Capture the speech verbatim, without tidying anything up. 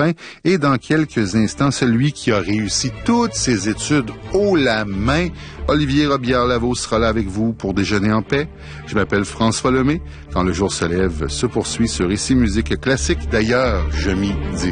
main. Et dans quelques instants, celui qui a réussi toutes ses études haut la main, Olivier Robillard-Lavaux, sera là avec vous pour déjeuner en paix. Je m'appelle François Lemay. Quand le jour se lève, se poursuit ce récit musique classique. D'ailleurs, je m'y dis.